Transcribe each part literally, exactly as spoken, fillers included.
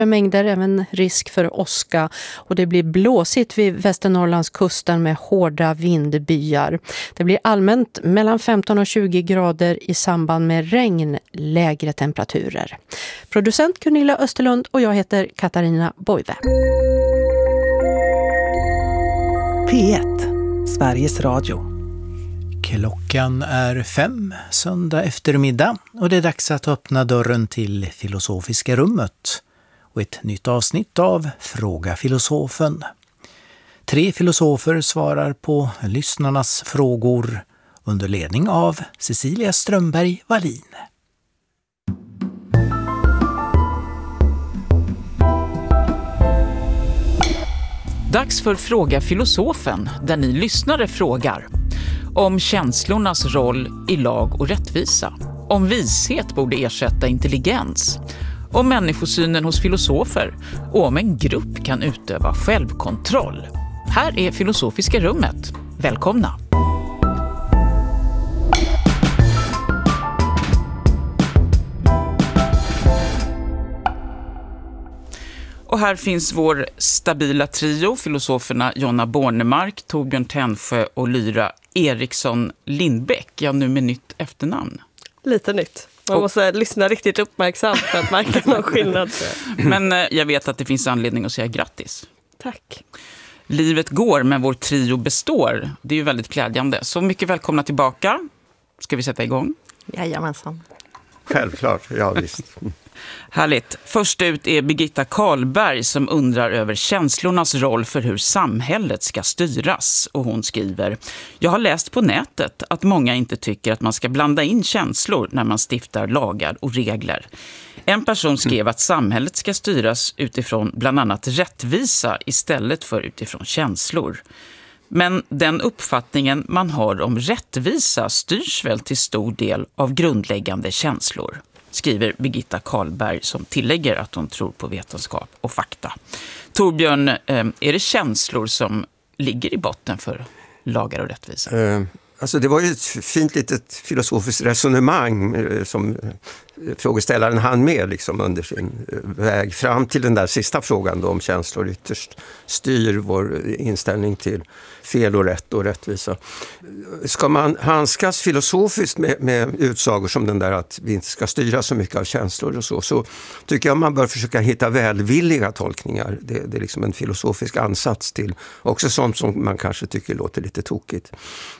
mängder, även risk för åska, och det blir blåsigt vid Västernorrlandskusten med hårda vindbyar. Det blir allmänt mellan femton och tjugo grader i samband med regn, lägre temperaturer. Producent Gunilla Österlund och jag heter Katarina Boive. P ett, Sveriges Radio. Klockan är fem, söndag eftermiddag, och det är dags att öppna dörren till Filosofiska rummet och ett nytt avsnitt av Fråga filosofen. Tre filosofer svarar på lyssnarnas frågor under ledning av Cecilia Strömberg Wallin. Dags för Fråga filosofen, där ni lyssnare frågar om känslornas roll i lag och rättvisa, om vishet borde ersätta intelligens, om människosynen hos filosofer och om en grupp kan utöva självkontroll. Här är Filosofiska rummet. Välkomna! Och här finns vår stabila trio, filosoferna Jonna Bornemark, Torbjörn Tännsjö och Lyra Eriksson Lindbäck. Ja, nu med nytt efternamn. Lite nytt. Man och, måste lyssna riktigt uppmärksamt för att märka någon skillnad. Men eh, jag vet att det finns anledning att säga grattis. Tack. Livet går, men vår trio består. Det är ju väldigt glädjande. Så mycket välkomna tillbaka. Ska vi sätta igång? Jajamensan. Självklart, ja visst. Härligt. Först ut är Birgitta Karlberg som undrar över känslornas roll för hur samhället ska styras. Och hon skriver: Jag har läst på nätet att många inte tycker att man ska blanda in känslor när man stiftar lagar och regler. En person skrev att samhället ska styras utifrån bland annat rättvisa istället för utifrån känslor. Men den uppfattningen man har om rättvisa styrs väl till stor del av grundläggande känslor, skriver Birgitta Karlberg, som tillägger att hon tror på vetenskap och fakta. Torbjörn, är det känslor som ligger i botten för lagar och rättvisa? Uh, alltså det var ju ett fint litet filosofiskt resonemang som frågeställaren hann med liksom under sin väg fram till den där sista frågan då, om känslor ytterst styr vår inställning till fel och rätt och rättvisa. Ska man handskas filosofiskt med, med utsagor som den där att vi inte ska styra så mycket av känslor och så, så tycker jag man bör försöka hitta välvilliga tolkningar. Det, det är liksom en filosofisk ansats till också sånt som man kanske tycker låter lite tokigt.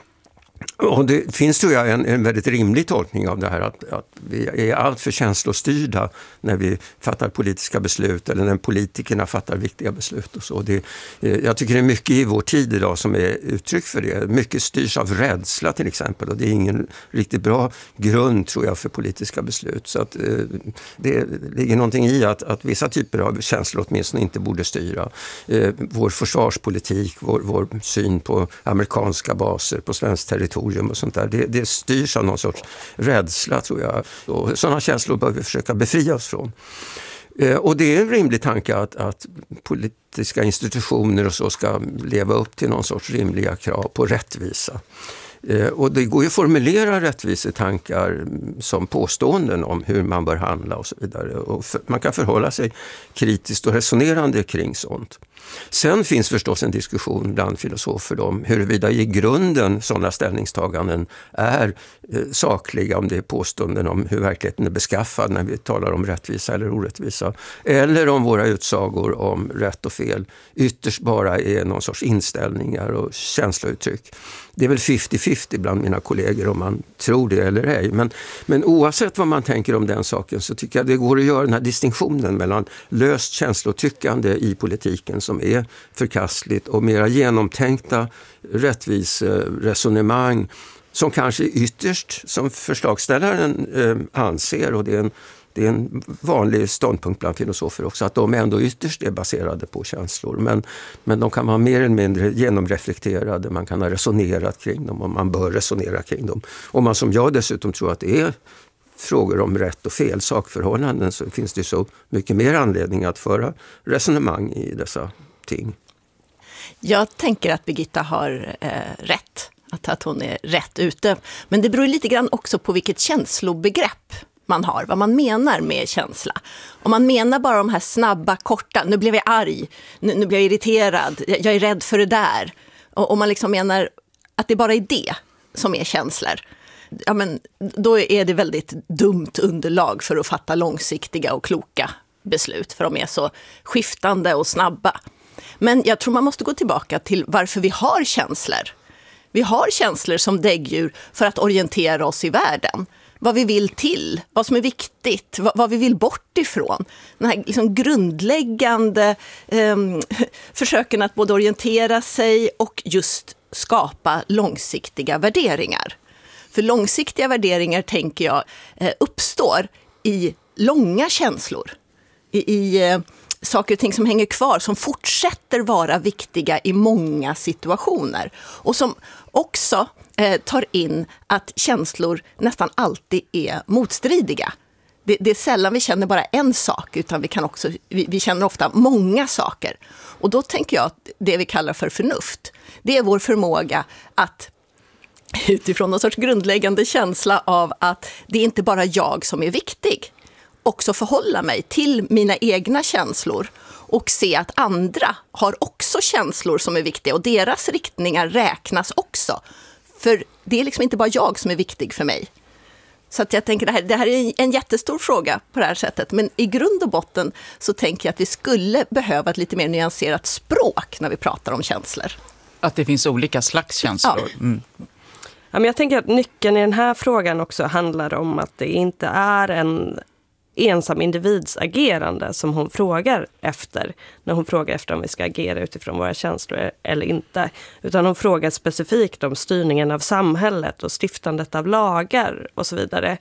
Och det finns tror jag en, en väldigt rimlig tolkning av det här att, att vi är allt för känslostyrda när vi fattar politiska beslut eller när politikerna fattar viktiga beslut och så. Det, jag tycker det är mycket i vår tid idag som är uttryck för det. Mycket styrs av rädsla till exempel, och det är ingen riktigt bra grund tror jag för politiska beslut. Så att det ligger någonting i att, att vissa typer av känslor åtminstone inte borde styra. Vår försvarspolitik, vår, vår syn på amerikanska baser, på svenskt territorium och sånt där. Det, det styrs av någon sorts rädsla tror jag. Och sådana känslor bör vi försöka befria oss från. Eh, och det är en rimlig tanke att, att politiska institutioner och så ska leva upp till någon sorts rimliga krav på rättvisa. Eh, och det går ju att formulera rättvisetankar som påståenden om hur man bör handla och så vidare. Och för, man kan förhålla sig kritiskt och resonerande kring sånt. Sen finns förstås en diskussion bland filosofer om huruvida i grunden sådana ställningstaganden är eh, sakliga, om det är påståenden om hur verkligheten är beskaffad när vi talar om rättvisa eller orättvisa. Eller om våra utsagor om rätt och fel ytterst bara är någon sorts inställningar och känslouttryck. Det är väl femtio femtio bland mina kollegor om man tror det eller ej. Men, men oavsett vad man tänker om den saken så tycker jag det går att göra den här distinktionen mellan löst känslotyckande i politiken som är förkastligt och mera genomtänkta rättviseresonemang som kanske ytterst som förslagsställaren eh, anser, och det är en Det är en vanlig ståndpunkt bland filosofer också, att de ändå ytterst är baserade på känslor. Men, men de kan vara mer eller mindre genomreflekterade, man kan ha resonerat kring dem och man bör resonera kring dem. Om man som jag dessutom tror att det är frågor om rätt och fel sakförhållanden så finns det så mycket mer anledning att föra resonemang i dessa ting. Jag tänker att Birgitta har eh, rätt, att, att hon är rätt ute. Men det beror lite grann också på vilket känslobegrepp man har, vad man menar med känsla. Om man menar bara de här snabba, korta, nu blev jag arg, nu, nu blev jag irriterad, jag, jag är rädd för det där. Och om man liksom menar att det bara är det som är känslor, ja, men då är det väldigt dumt underlag för att fatta långsiktiga och kloka beslut, för de är så skiftande och snabba. Men jag tror man måste gå tillbaka till varför vi har känslor. Vi har känslor som däggdjur för att orientera oss i världen. Vad vi vill till, vad som är viktigt, vad, vad vi vill bort ifrån. Den här liksom grundläggande eh, försöken att både orientera sig och just skapa långsiktiga värderingar. För långsiktiga värderingar, tänker jag, eh, uppstår i långa känslor. I, i eh, saker och ting som hänger kvar, som fortsätter vara viktiga i många situationer. Och som också eh, tar in att känslor nästan alltid är motstridiga. Det, det är sällan vi känner bara en sak, utan vi, kan också, vi, vi känner ofta många saker. Och då tänker jag att det vi kallar för förnuft, det är vår förmåga att utifrån någon sorts grundläggande känsla av att det är inte bara jag som är viktig, också förhålla mig till mina egna känslor och se att andra har också känslor som är viktiga och deras riktningar räknas också. För det är liksom inte bara jag som är viktig för mig. Så att jag tänker det här, det här är en jättestor fråga på det här sättet, men i grund och botten så tänker jag att vi skulle behöva ett lite mer nyanserat språk när vi pratar om känslor. Att det finns olika slags känslor. Ja. Mm. Ja, men jag tänker att nyckeln i den här frågan också handlar om att det inte är en ensam individs agerande som hon frågar efter, när hon frågar efter om vi ska agera utifrån våra känslor eller inte, utan hon frågar specifikt om styrningen av samhället och stiftandet av lagar och så vidare.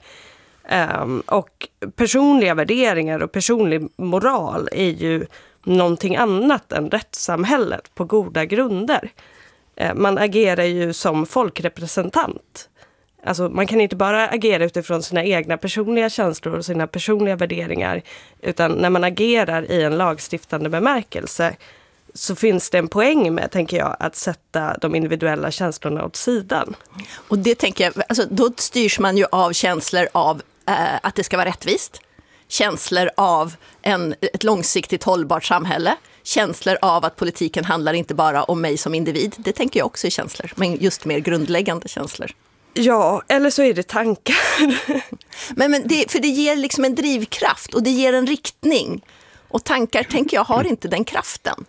Um, och personliga värderingar och personlig moral är ju någonting annat än rättssamhället på goda grunder. Uh, man agerar ju som folkrepresentant. Alltså man kan inte bara agera utifrån sina egna personliga känslor och sina personliga värderingar, utan när man agerar i en lagstiftande bemärkelse så finns det en poäng med, tänker jag, att sätta de individuella känslorna åt sidan. Och det tänker jag, alltså, då styrs man ju av känslor av eh, att det ska vara rättvist, känslor av en, ett långsiktigt hållbart samhälle, känslor av att politiken handlar inte bara om mig som individ. Det tänker jag också är känslor, men just mer grundläggande känslor. Ja, eller så är det tankar. men, men det, för det ger liksom en drivkraft och det ger en riktning. Och tankar, tänker jag, har inte den kraften.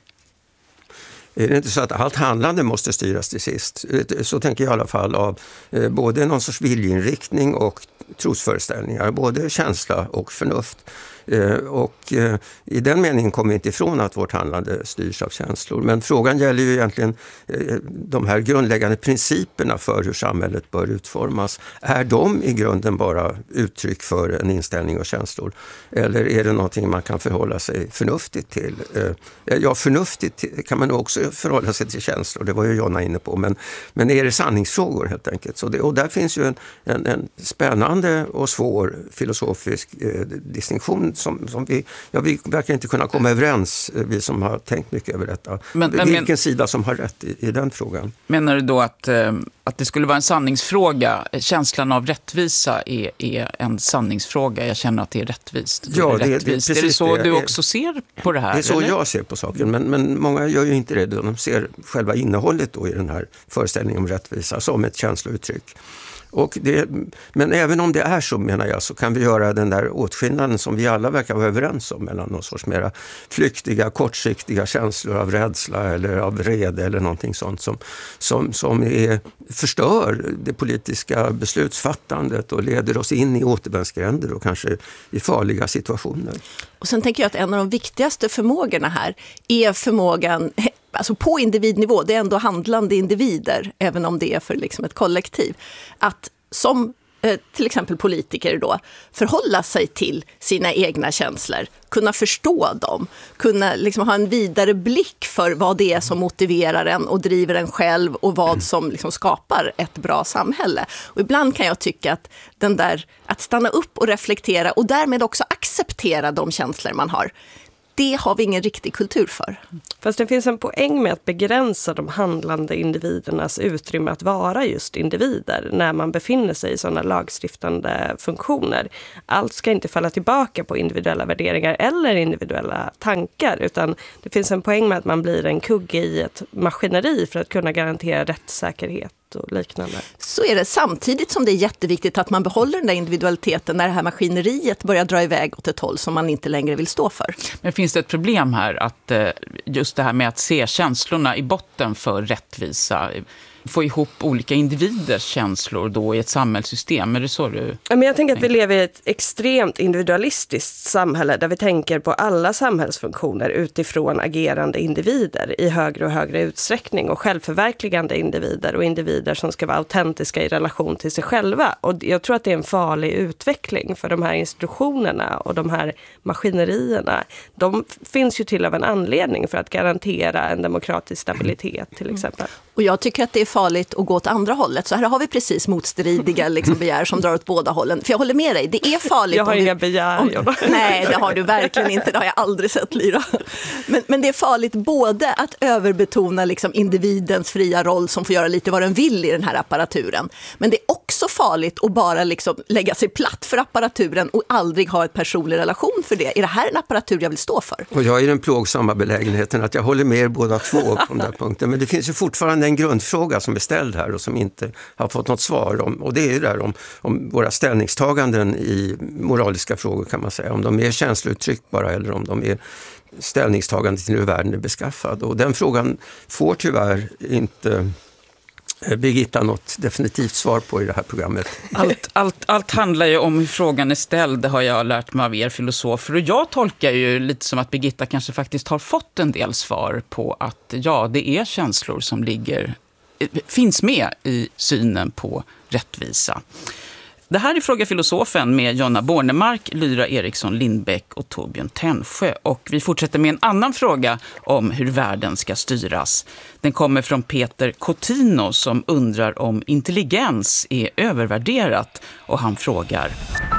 Är det inte så att allt handlande måste styras till sist? Så tänker jag i alla fall av eh, både någon sorts viljeinriktning och trosföreställningar, både känsla och förnuft. Eh, och eh, i den meningen kommer vi inte ifrån att vårt handlande styrs av känslor. Men frågan gäller ju egentligen eh, de här grundläggande principerna för hur samhället bör utformas. Är de i grunden bara uttryck för en inställning och känslor? Eller är det någonting man kan förhålla sig förnuftigt till? Eh, ja, förnuftigt kan man också förhålla sig till känslor, det var ju Jonna inne på. Men, men är det sanningsfrågor helt enkelt? Så det, och där finns ju en, en, en spännande och svår filosofisk eh, distinktion som, som vi, ja, vi verkar inte kunna komma överens, vi som har tänkt mycket över detta. Men, men, Vilken men, sida som har rätt i, i den frågan? Menar du då att, eh, att det skulle vara en sanningsfråga? Känslan av rättvisa är, är en sanningsfråga. Jag känner att det är rättvist. Ja, är, det, det, det, är det så det, du också ser på det här? Det är så eller? jag ser på saken, men, men många gör ju inte det. De ser själva innehållet då i den här föreställningen om rättvisa som ett känslouttryck. Och det, men även om det är så, menar jag, så kan vi göra den där åtskillnaden som vi alla verkar vara överens om mellan någon sorts mera flyktiga, kortsiktiga känslor av rädsla eller av vrede eller någonting sånt som, som, som är, förstör det politiska beslutsfattandet och leder oss in i återvändsgränder och kanske i farliga situationer. Och sen tänker jag att en av de viktigaste förmågorna här är förmågan, alltså på individnivå, det är ändå handlande individer, även om det är för liksom ett kollektiv, att som eh, till exempel politiker då förhålla sig till sina egna känslor, kunna förstå dem, kunna liksom ha en vidare blick för vad det är som motiverar en och driver en själv och vad som liksom skapar ett bra samhälle. Och ibland kan jag tycka att den där, att stanna upp och reflektera och därmed också acceptera de känslor man har, det har vi ingen riktig kultur för. Fast det finns en poäng med att begränsa de handlande individernas utrymme att vara just individer när man befinner sig i sådana lagstiftande funktioner. Allt ska inte falla tillbaka på individuella värderingar eller individuella tankar, utan det finns en poäng med att man blir en kugge i ett maskineri för att kunna garantera rättssäkerhet och liknande. Så är det, samtidigt som det är jätteviktigt att man behåller den där individualiteten när det här maskineriet börjar dra iväg åt ett håll som man inte längre vill stå för. Men finns det ett problem här att just det här med att se känslorna i botten för rättvisa, få ihop olika individers känslor då i ett samhällssystem? Är det så du Men jag tänker att vi lever i ett extremt individualistiskt samhälle där vi tänker på alla samhällsfunktioner utifrån agerande individer i högre och högre utsträckning, och självförverkligande individer och individer som ska vara autentiska i relation till sig själva. Och jag tror att det är en farlig utveckling för de här institutionerna och de här maskinerierna. De finns ju till av en anledning för att garantera en demokratisk stabilitet till exempel. Och jag tycker att det är farligt att gå åt andra hållet. Så här har vi precis motstridiga liksom, begär som drar åt båda hållen. För jag håller med dig, det är farligt. Jag har om inga vi, begär. Om, nej, det har du verkligen inte. Det har jag aldrig sett, Lyra. Men, men det är farligt både att överbetona liksom, individens fria roll som får göra lite vad den vill i den här apparaturen. Men det är också farligt att bara liksom, lägga sig platt för apparaturen och aldrig ha en personlig relation för det. Är det här en apparatur jag vill stå för? Och jag är i den plågsamma belägenheten att jag håller med er båda två på den där punkten. Men det finns ju fortfarande en grundfråga som är ställd här och som inte har fått något svar om. Och det är ju där om, om våra ställningstaganden i moraliska frågor, kan man säga. Om de är känslouttryckbara eller om de är ställningstagande till hur världen är beskaffad. Och den frågan får tyvärr inte Birgitta något definitivt svar på i det här programmet. Allt, allt, allt handlar ju om hur frågan är ställd, det har jag lärt mig av er filosofer. Och jag tolkar ju lite som att Birgitta kanske faktiskt har fått en del svar på att ja, det är känslor som ligger, finns med i synen på rättvisa. Det här är Fråga filosofen med Jonna Bornemark, Lyra Eriksson Lindbäck och Torbjörn Tännsjö. Och vi fortsätter med en annan fråga om hur världen ska styras. Den kommer från Peter Cotino som undrar om intelligens är övervärderat, och han frågar: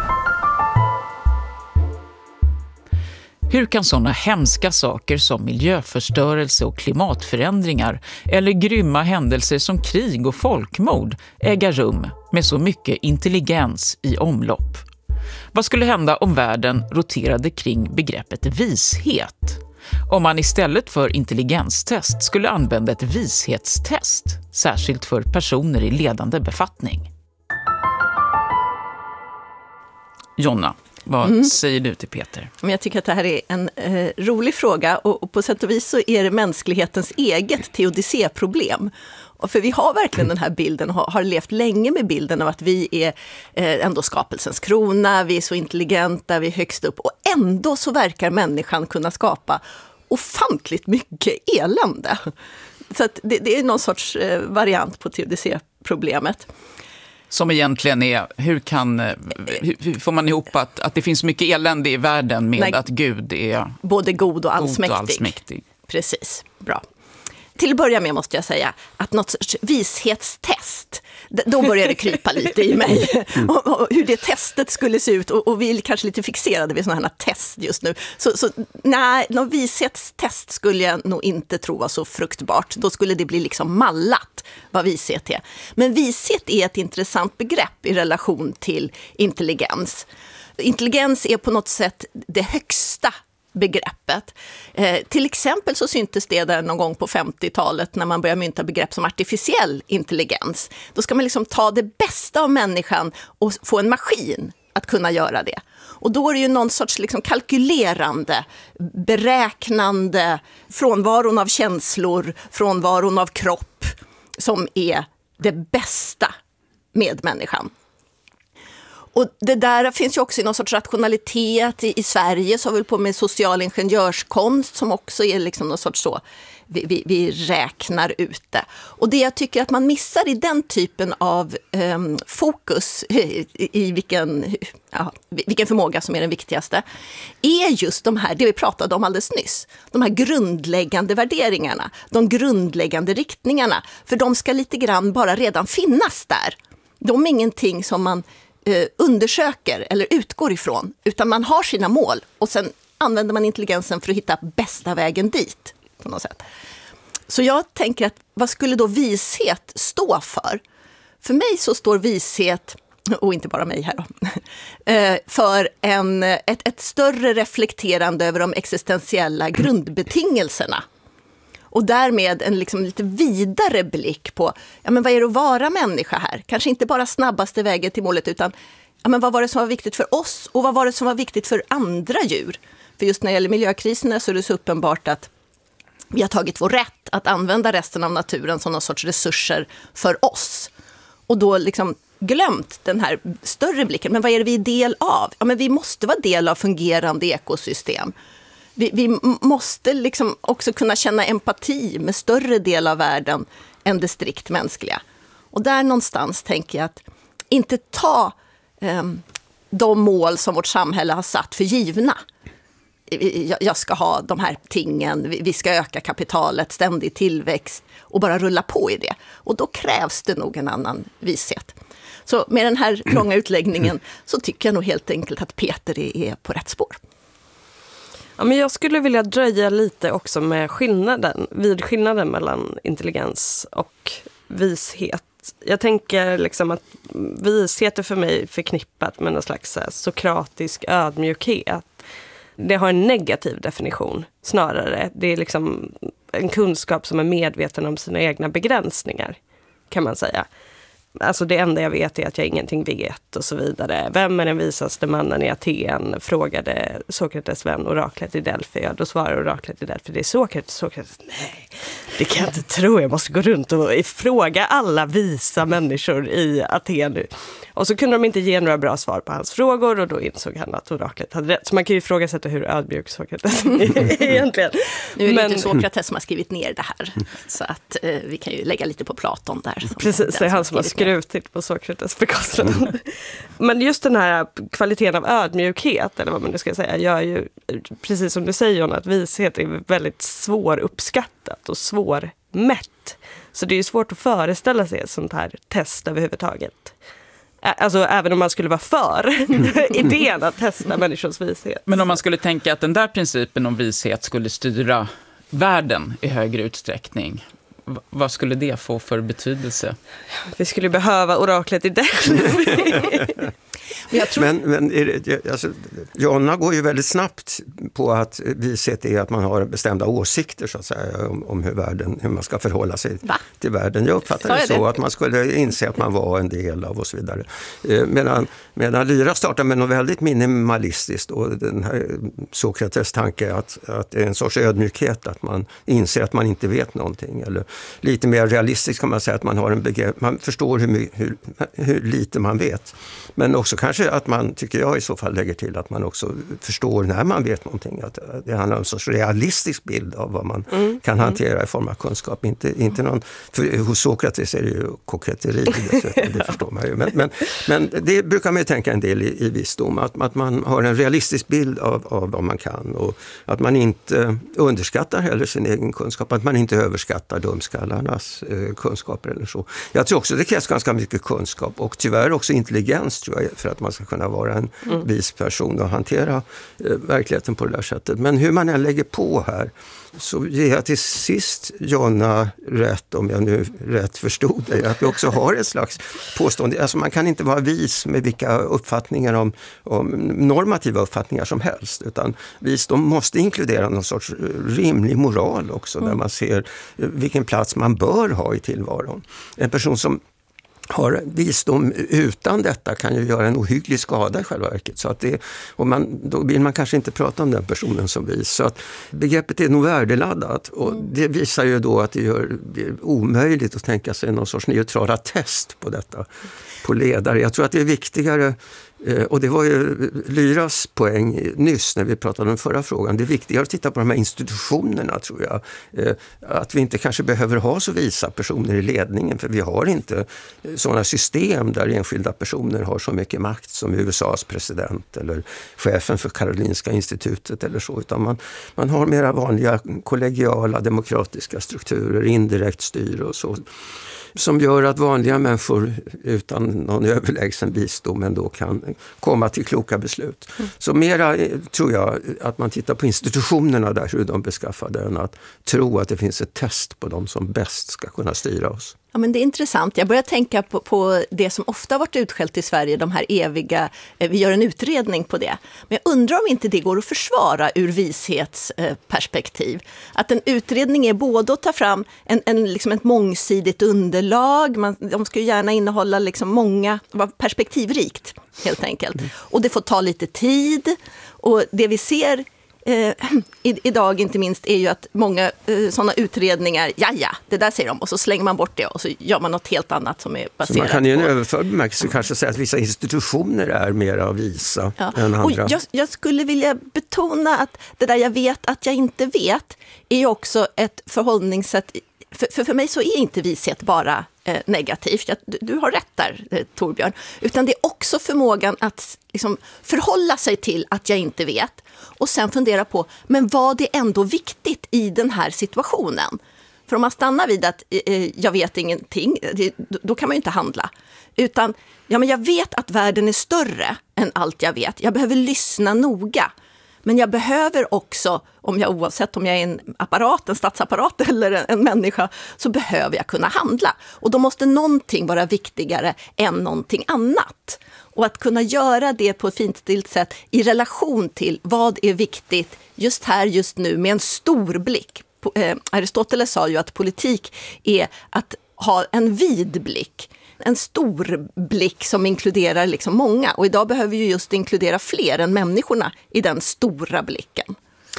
hur kan sådana hemska saker som miljöförstörelse och klimatförändringar eller grymma händelser som krig och folkmord äga rum med så mycket intelligens i omlopp? Vad skulle hända om världen roterade kring begreppet vishet? Om man istället för intelligenstest skulle använda ett vishetstest, särskilt för personer i ledande befattning? Jonna, vad mm. säger du till Peter? Jag tycker att det här är en eh, rolig fråga, och, och på sätt och vis så är det mänsklighetens eget teodicéproblem. Och för vi har verkligen den här bilden, har, har levt länge med bilden av att vi är eh, ändå skapelsens krona, vi är så intelligenta, vi är högst upp, och ändå så verkar människan kunna skapa ofantligt mycket elände. Så att det, det är någon sorts eh, variant på teodicéproblemet. Som egentligen är, hur, kan, hur får man ihop att, att det finns mycket elände i världen med Nej, att Gud är både god och allsmäktig. God och allsmäktig. Precis, bra. Till att börja med måste jag säga att något sorts vishetstest, då börjar det krypa lite i mig. Och, och hur det testet skulle se ut, och, och vi är kanske lite fixerade vid sådana här test just nu. Så, så nej, någon vishetstest skulle jag nog inte tro var så fruktbart. Då skulle det bli liksom mallat vad vishet är. Men vishet är ett intressant begrepp i relation till intelligens. Intelligens är på något sätt det högsta begreppet. Eh, till exempel så syntes det där någon gång på femtiotalet när man började mynta begrepp som artificiell intelligens. Då ska man liksom ta det bästa av människan och få en maskin att kunna göra det. Och då är det ju någon sorts liksom kalkylerande, beräknande, frånvaron av känslor, frånvaron av kropp som är det bästa med människan. Och det där finns ju också i någon sorts rationalitet. I, i Sverige så har vi på med social ingenjörskonst som också är liksom någon sorts så, vi, vi, vi räknar ut det. Och det jag tycker att man missar i den typen av eh, fokus i, i vilken, ja, vilken förmåga som är den viktigaste, är just de här, det vi pratade om alldeles nyss, de här grundläggande värderingarna, de grundläggande riktningarna, för de ska lite grann bara redan finnas där. De är ingenting som man undersöker eller utgår ifrån, utan man har sina mål och sen använder man intelligensen för att hitta bästa vägen dit på något sätt. Så jag tänker att vad skulle då vishet stå för? För mig så står vishet, och inte bara mig här då, för en, ett, ett större reflekterande över de existentiella grundbetingelserna. Och därmed en liksom lite vidare blick på, ja, men vad är det att vara människa här? Kanske inte bara snabbaste vägen till målet, utan ja, men vad var det som var viktigt för oss och vad var det som var viktigt för andra djur? För just när det gäller miljökriserna så är det så uppenbart att vi har tagit vår rätt att använda resten av naturen som någon sorts resurser för oss. Och då liksom glömt den här större blicken. Men vad är det vi är del av? Ja, men vi måste vara del av fungerande ekosystem. Vi, vi måste liksom också kunna känna empati med större del av världen än det strikt mänskliga. Och där någonstans tänker jag att inte ta eh, de mål som vårt samhälle har satt för givna. Jag ska ha de här tingen, vi ska öka kapitalet, ständig tillväxt och bara rulla på i det. Och då krävs det nog en annan vishet. Så med den här långa utläggningen så tycker jag nog helt enkelt att Peter är på rätt spår. Ja, men jag skulle vilja dröja lite också med skillnaden, vid skillnaden mellan intelligens och vishet. Jag tänker liksom att vishet är för mig förknippat med någon slags sokratisk ödmjukhet. Det har en negativ definition snarare. Det är liksom en kunskap som är medveten om sina egna begränsningar, kan man säga. Alltså det enda jag vet är att jag ingenting vet och så vidare. Vem är den visaste mannen i Aten? Frågade Sokrates vän oraklet i Delphi. Ja, då svarar oraklet i Delphi, det är Sokrates. Sokrates, nej, det kan jag inte tro. Jag måste gå runt och fråga alla visa människor i Aten nu. Och så kunde de inte ge några bra svar på hans frågor och då insåg han att oraklet hade rätt. Så man kan ju ifrågasätta hur ödmjuk Sokrates är egentligen. Nu är det Men, inte Sokrates som har skrivit ner det här. Så att eh, vi kan ju lägga lite på Platon där. Precis, det är han som har skrutit på Sokrates bekostnad. Men just den här kvaliteten av ödmjukhet, eller vad man nu ska säga, gör ju, precis som du säger John, att vishet är väldigt svåruppskattat och svårmätt. Så det är ju svårt att föreställa sig ett sånt här test överhuvudtaget. Alltså även om man skulle vara för idén att testa människors vishet. Men om man skulle tänka att den där principen om vishet skulle styra världen i högre utsträckning, v- vad skulle det få för betydelse? Vi skulle behöva oraklet i det. Men, jag tror... men, men är det, alltså, Jonna går ju väldigt snabbt på att vishet är att man har bestämda åsikter så att säga, om, om hur, världen, hur man ska förhålla sig Va? till världen. Jag uppfattar det så det? att man skulle inse att man var en del av och så vidare. Eh, medan, medan Lyra startar med något väldigt minimalistiskt och den här Sokrates tanke att, att det är en sorts ödmjukhet, att man inser att man inte vet någonting. Eller lite mer realistiskt kan man säga att man har en begrepp, man förstår hur, hur, hur lite man vet. Men också kanske att man, tycker jag i så fall, lägger till att man också förstår när man vet någonting. Att det handlar om en sorts realistisk bild av vad man mm. kan hantera i form av kunskap. Inte, inte någon, för hos Sokrates är det ju koketteri, det, det förstår man ju. Men, men, men det brukar man ju tänka en del i, i visdom. Att, att man har en realistisk bild av, av vad man kan. Och att man inte underskattar heller sin egen kunskap. Att man inte överskattar dumskallarnas eh, kunskaper eller så. Jag tror också det krävs ganska mycket kunskap och tyvärr också intelligens, tror jag, för att man ska kunna vara en mm. vis person och hantera eh, verkligheten på det där sättet. Men hur man än lägger på här så ger jag till sist Jonna rätt, om jag nu rätt förstod det, att vi också har ett slags påstående. Alltså man kan inte vara vis med vilka uppfattningar om, om normativa uppfattningar som helst, utan visdom måste inkludera någon sorts rimlig moral också, mm. där man ser vilken plats man bör ha i tillvaron. En person som har visdom utan detta kan ju göra en ohygglig skada i själva verket. Så att det, och man, då vill man kanske inte prata om den personen som vis. Så att begreppet är nog värdeladdat och det visar ju då att det gör det är omöjligt att tänka sig någon sorts neutrala test på detta, på ledare. Jag tror att det är viktigare, och det var ju Lyras poäng nyss när vi pratade om den förra frågan. Det är viktigare att titta på de här institutionerna, tror jag. Att vi inte kanske behöver ha så visa personer i ledningen, för vi har inte sådana system där enskilda personer har så mycket makt som U S A:s president eller chefen för Karolinska institutet eller så. Utan man, man har mera vanliga kollegiala demokratiska strukturer, indirekt styr och så, som gör att vanliga människor utan någon överlägsen visdom ändå kan komma till kloka beslut. Mm. Så mera tror jag att man tittar på institutionerna där, hur de beskaffade, än att tro att det finns ett test på dem som bäst ska kunna styra oss. Ja, men det är intressant. Jag börjar tänka på, på det som ofta varit utskällt i Sverige, de här eviga, eh, vi gör en utredning på det. Men jag undrar om inte det går att försvara ur vishetsperspektiv. Eh, att en utredning är både att ta fram en, en, liksom ett mångsidigt underlag, man, de ska ju gärna innehålla liksom många, vara perspektivrikt helt enkelt. Mm. Och det får ta lite tid, och det vi ser Eh, idag inte minst är ju att många eh, sådana utredningar, ja ja, det där säger de, och så slänger man bort det och så gör man något helt annat som är baserat på... Så man kan ju en överförd bemärkelse kanske säga att vissa institutioner är mer visa ja. än andra. Och jag, jag skulle vilja betona att det där jag vet att jag inte vet är också ett förhållningssätt. För, för, för mig så är inte vishet bara eh, negativt. Jag, du, du har rätt där, eh, Torbjörn. Utan det är också förmågan att liksom, förhålla sig till att jag inte vet. Och sen fundera på, men vad är ändå viktigt i den här situationen? För om man stannar vid att eh, jag vet ingenting, det, då kan man ju inte handla. Utan, ja men jag vet att världen är större än allt jag vet. Jag behöver lyssna noga. Men jag behöver också, om jag, oavsett om jag är en apparat, en statsapparat eller en, en människa, så behöver jag kunna handla. Och då måste någonting vara viktigare än någonting annat. Och att kunna göra det på ett finstilt sätt i relation till vad är viktigt just här, just nu, med en stor blick. Eh, Aristoteles sa ju att politik är att ha en vid blick. En stor blick som inkluderar liksom många. Och idag behöver vi just inkludera fler än människorna i den stora blicken.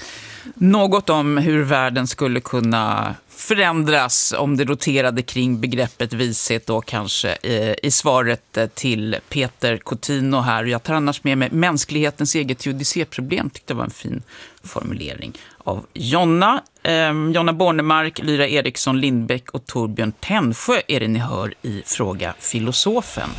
Något om hur världen skulle kunna förändras om det roterade kring begreppet vishet då kanske eh, i svaret till Peter Coutinho här. Jag tar annars med mig mänsklighetens eget judicéproblem, tyckte det var en fin formulering av Jonna. Eh, Jonna Bornemark, Lyra Eriksson Lindbäck och Torbjörn Tännsjö är det ni hör i Fråga Filosofen.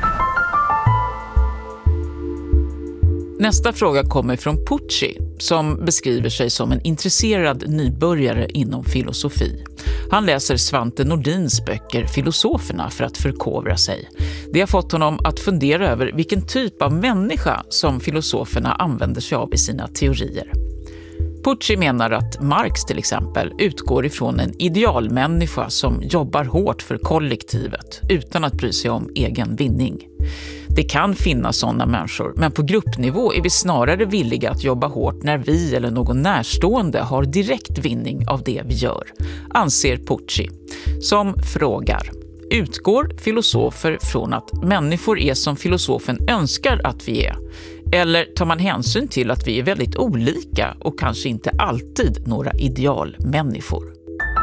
Nästa fråga kommer från Pucci som beskriver sig som en intresserad nybörjare inom filosofi. Han läser Svante Nordins böcker Filosoferna för att förkovra sig. Det har fått honom att fundera över vilken typ av människa som filosoferna använder sig av i sina teorier. Pucci menar att Marx till exempel utgår ifrån en idealmänniska som jobbar hårt för kollektivet utan att bry sig om egen vinning. Det kan finnas sådana människor, men på gruppnivå är vi snarare villiga att jobba hårt när vi eller någon närstående har direkt vinning av det vi gör, anser Pucci, som frågar: utgår filosofer från att människor är som filosofen önskar att vi är? Eller tar man hänsyn till att vi är väldigt olika och kanske inte alltid några idealmänniskor?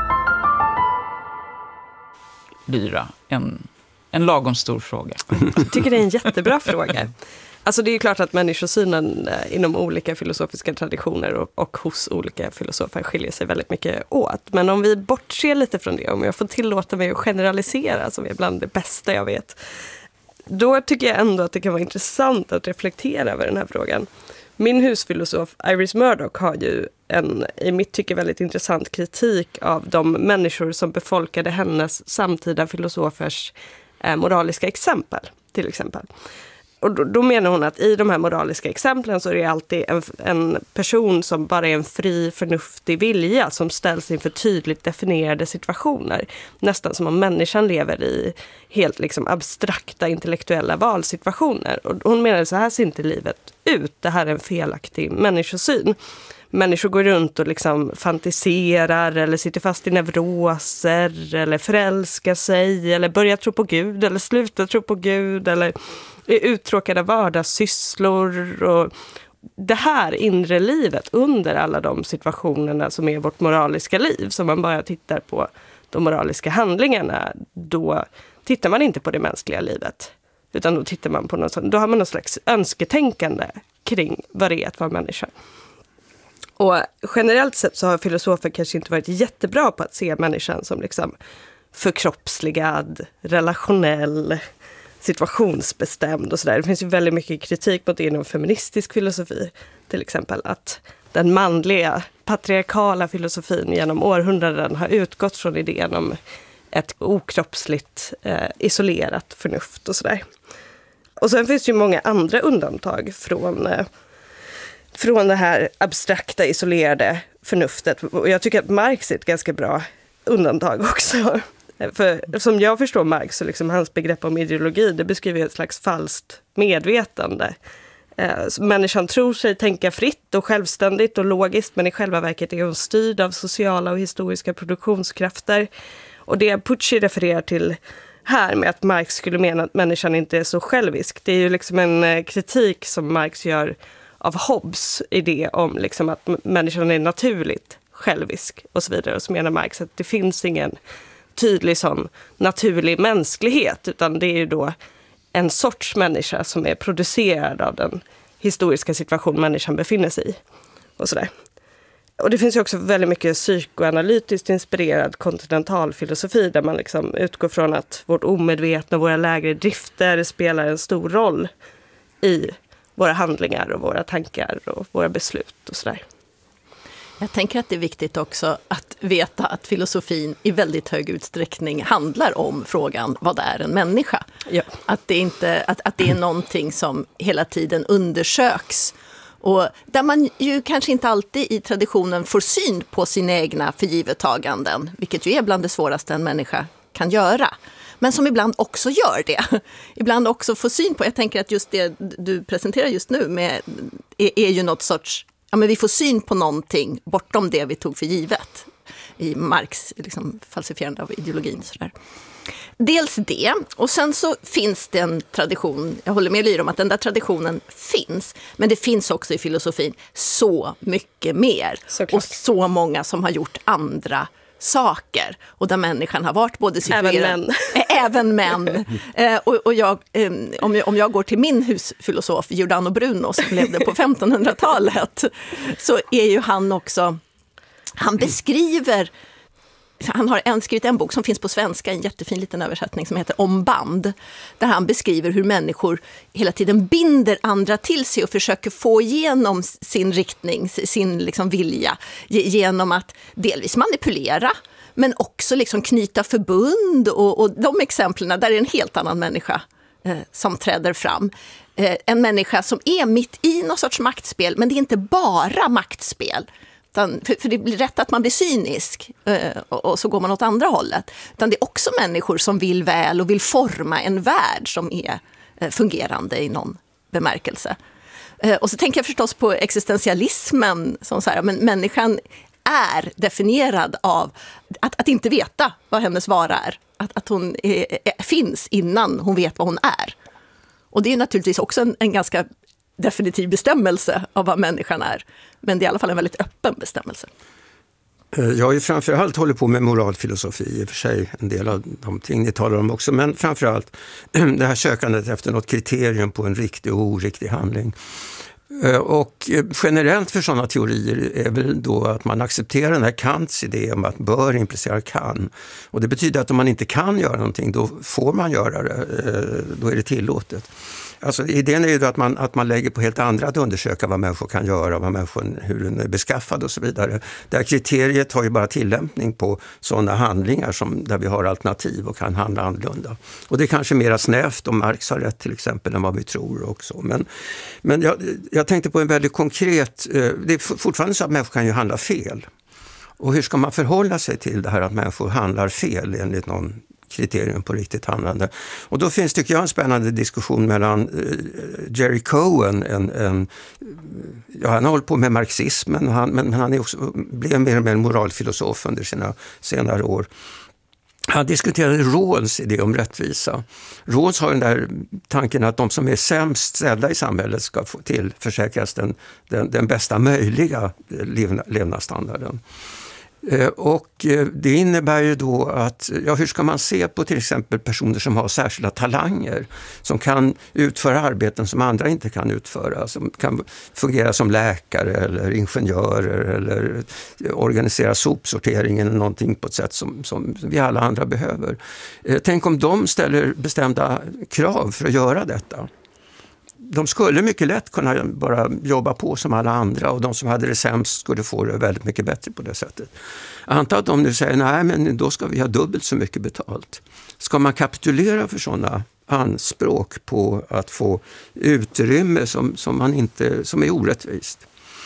Lyra, en, en lagom stor fråga. Jag tycker det är en jättebra fråga. Alltså det är ju klart att människosynen inom olika filosofiska traditioner och, och hos olika filosofer skiljer sig väldigt mycket åt. Men om vi bortser lite från det, om jag får tillåta mig att generalisera, som är bland det bästa jag vet, då tycker jag ändå att det kan vara intressant att reflektera över den här frågan. Min husfilosof Iris Murdoch har ju en, i mitt tycke, väldigt intressant kritik av de människor som befolkade hennes samtida filosofers eh, moraliska exempel, till exempel. Och då, då menar hon att i de här moraliska exemplen så är det alltid en, en person som bara är en fri, förnuftig vilja som ställs inför tydligt definierade situationer. Nästan som om människan lever i helt liksom abstrakta intellektuella valsituationer. Och hon menar att så här ser inte livet ut. Det här är en felaktig människosyn. Människor går runt och liksom fantiserar eller sitter fast i neuroser eller förälskar sig eller börjar tro på Gud eller slutar tro på Gud eller är uttråkade vardagssysslor. Och det här inre livet under alla de situationerna som är vårt moraliska liv, som man bara tittar på de moraliska handlingarna, då tittar man inte på det mänskliga livet, utan då tittar man på något sånt, då har man någon slags önsketänkande kring vad det är att vara människa. Och generellt sett så har filosofer kanske inte varit jättebra på att se människan som liksom förkroppsligad, relationell, situationsbestämd och sådär. Det finns ju väldigt mycket kritik mot det inom feministisk filosofi, till exempel, att den manliga patriarkala filosofin genom århundraden har utgått från idén om ett okroppsligt, eh, isolerat förnuft och sådär. Och sen finns det ju många andra undantag från, eh, från det här abstrakta, isolerade förnuftet. Och jag tycker att Marx är ett ganska bra undantag också. För som jag förstår Marx, så liksom hans begrepp om ideologi, det beskriver ett slags falskt medvetande. Eh, människan tror sig tänka fritt och självständigt och logiskt, men i själva verket är hon styrd av sociala och historiska produktionskrafter. Och det Pucci refererar till här med att Marx skulle mena att människan inte är så självisk, det är ju liksom en kritik som Marx gör av Hobbes idé om liksom att människan är naturligt självisk och så vidare. Och så menar Marx att det finns ingen tydlig sån naturlig mänsklighet, utan det är ju då en sorts människa som är producerad av den historiska situation människan befinner sig i. Och sådär. Och det finns ju också väldigt mycket psykoanalytiskt inspirerad kontinentalfilosofi där man liksom utgår från att vårt omedvetna och våra lägre drifter spelar en stor roll i våra handlingar och våra tankar och våra beslut och sådär. Jag tänker att det är viktigt också att veta att filosofin i väldigt hög utsträckning handlar om frågan vad är en människa. Ja. Att, det inte, att, att det är någonting som hela tiden undersöks. Och där man ju kanske inte alltid i traditionen får syn på sina egna förgivettaganden, vilket ju är bland det svåraste en människa kan göra. Men som ibland också gör det. Ibland också får syn på, jag tänker att just det du presenterar just nu med, är, är ju något sorts, ja men vi får syn på någonting bortom det vi tog för givet. I Marx liksom, falsifierande av ideologin. Sådär. Dels det, och sen så finns det en tradition, jag håller med Lyra om att den där traditionen finns, men det finns också i filosofin så mycket mer. Såklart. Och så många som har gjort andra saker och där människan har varit både situerad, även män, även män. eh, och, och jag, eh, om, jag, om jag går till min husfilosof Giordano Bruno som levde på femtonhundratalet, så är ju han också, han beskriver, han har en, skrivit en bok som finns på svenska, en jättefin liten översättning som heter Om band, där han beskriver hur människor hela tiden binder andra till sig och försöker få igenom sin riktning, sin liksom vilja, genom att delvis manipulera, men också liksom knyta förbund och, och de exemplen där är en helt annan människa eh, som träder fram. Eh, en människa som är mitt i någon sorts maktspel, men det är inte bara maktspel. För, för det blir rätt att man blir cynisk och, och så går man åt andra hållet. Utan det är också människor som vill väl och vill forma en värld som är fungerande i någon bemärkelse. Och så tänker jag förstås på existentialismen som så här, men människan är definierad av att, att inte veta vad hennes vara är. Att, att hon är, är, finns innan hon vet vad hon är. Och det är naturligtvis också en, en ganska definitiv bestämmelse av vad människan är. Men det är i alla fall en väldigt öppen bestämmelse. Jag har ju framförallt hållit på med moralfilosofi, i och för sig en del av de ting ni talar om också, men framförallt det här sökandet efter något kriterium på en riktig och oriktig handling. Och generellt för sådana teorier är väl då att man accepterar den här Kants idé om att bör implicerar kan. Och det betyder att om man inte kan göra någonting, då får man göra det, då är det tillåtet. Alltså, idén är ju då att man, att man lägger på helt andra att undersöka vad människor kan göra, vad människor, hur den är beskaffad och så vidare. Det här kriteriet har ju bara tillämpning på sådana handlingar som, där vi har alternativ och kan handla annorlunda. Och det är kanske mera snävt om Marx har rätt till exempel än vad vi tror också. Men, men jag, jag tänkte på en väldigt konkret, det är fortfarande så att människor kan ju handla fel. Och hur ska man förhålla sig till det här att människor handlar fel enligt någon kriterium på riktigt handlande. Och då finns, tycker jag, en spännande diskussion mellan Jerry Cohen, en, en, ja, han har hållit på med marxismen, han, men han är också, blev mer och mer moralfilosof under sina senare år. Han diskuterade Rawls idé om rättvisa. Rawls har den där tanken att de som är sämst ställda i samhället ska få tillförsäkras den, den, den bästa möjliga levna, levnadsstandarden. Och det innebär ju då att, ja, hur ska man se på till exempel personer som har särskilda talanger, som kan utföra arbeten som andra inte kan utföra, som kan fungera som läkare eller ingenjörer eller organisera sopsorteringen eller någonting på ett sätt som, som vi alla andra behöver. Tänk om de ställer bestämda krav för att göra detta. De skulle mycket lätt kunna bara jobba på som alla andra, och de som hade det sämst skulle få det väldigt mycket bättre på det sättet. Anta att de nu säger nej, men då ska vi ha dubbelt så mycket betalt. Ska man kapitulera för sådana anspråk på att få utrymme som, som, man inte, som är orättvist.